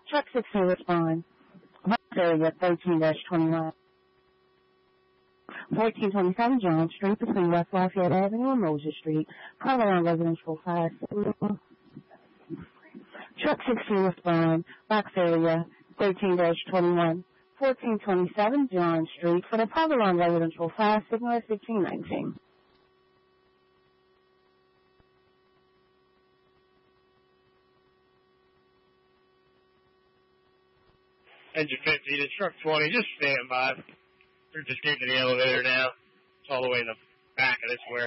Truck 16 respond. Area 13-21. 1427 John Street between West Lafayette Avenue and Mosier Street. Carlisle Residential 5. Truck 16 respond. Box area 13-21. 1427 John Street for the Provolone Residential 5, signal is 1519. Engine 50 to truck 20, just stand by. They're just getting to the elevator now. It's all the way in the back of this warehouse.